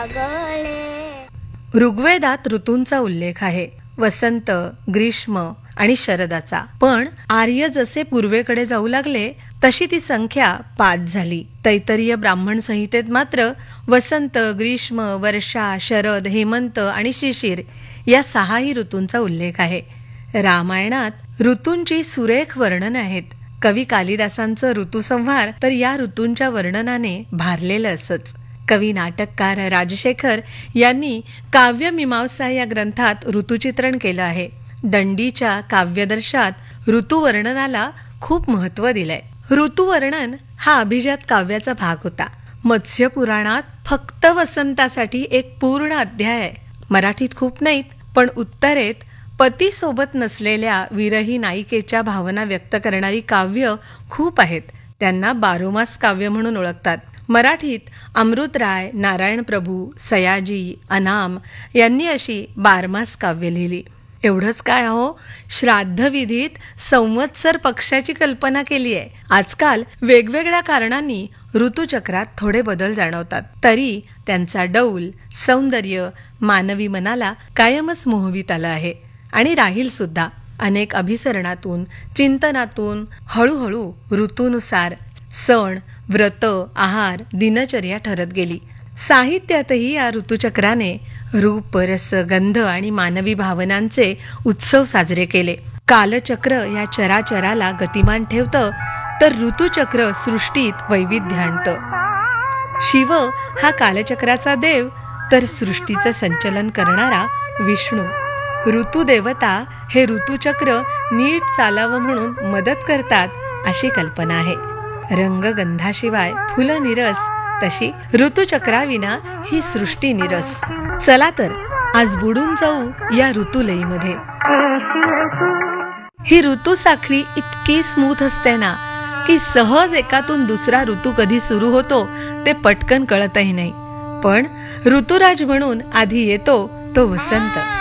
लागले. ऋग्वेदात ऋतूंचा उल्लेख आहे, वसंत, ग्रीष्म आणि शरदाचा. पण आर्य जसे पूर्वेकडे जाऊ लागले तशी ती संख्या 5 झाली. तैत्तरीय ब्राह्मण संहितेत मात्र वसंत, ग्रीष्म, वर्षा, शरद, हेमंत आणि शिशिर या 6ही ऋतूंचा उल्लेख आहे. रामायणात ऋतूंची सुरेख वर्णन आहेत. कवी कालिदासांचं ऋतुसंहार तर या ऋतूंच्या वर्णनाने भारलेलं असंच. कवी नाटककार राजशेखर यांनी काव्यमीमांसा या ग्रंथात ऋतुचित्रण केलं आहे. दंडीच्या काव्यदर्शात ऋतुवर्णनाला खूप महत्त्व दिलंय. ऋतुवर्णन हा अभिजात काव्याचा भाग होता. मत्स्य पुराणात फक्त वसंतासाठी एक पूर्ण अध्याय आहे. मराठीत खूप नाहीत, पण उत्तरेत पतीसोबत नसलेल्या विरही नायिकेच्या भावना व्यक्त करणारी काव्य खूप आहेत. त्यांना बारोमास काव्य म्हणून ओळखतात. मराठीत अमृतराय, नारायण प्रभू, सयाजी, अनाम यांनी अशी बारमास काव्य लिहिली. एवढंच काय हो, श्राद्धविधीत संवत्सर पक्षाची कल्पना केली आहे. आजकाल वेगवेगळ्या कारणांनी ऋतुचक्रात थोडे बदल जाणवतात, तरी त्यांचा डौल, सौंदर्य मानवी मनाला कायमच मोहवीत आलं आहे आणि राहील सुद्धा. अनेक अभिसरणातून, चिंतनातून हळूहळू ऋतूनुसार सण, व्रत, आहार, दिनचर्या ठरत गेली. साहित्यातही या ऋतुचक्राने रूप, रस, गंध आणि मानवी भावनांचे उत्सव साजरे केले. कालचक्र या चराचराला गतिमान ठेवतं, तर ऋतुचक्र सृष्टीत वैविध्य आणतं. शिव हा कालचक्राचा देव, तर सृष्टीचं संचलन करणारा विष्णू. ऋतुदेवता हे ऋतुचक्र नीट चालावं म्हणून मदत करतात, अशी कल्पना आहे. रंगगंधाशिवाय फुलं निरस, तशी ऋतुचक्राविना ही सृष्टी निरस. चला तर आज बुडून जाऊ या ऋतुलयीमध्ये. ही ऋतुसाखळी इतकी स्मूथ असते ना, की सहज एकातून दुसरा ऋतू कधी सुरू होतो ते पटकन कळतही नाही. पण ऋतुराज म्हणून आधी येतो तो वसंत.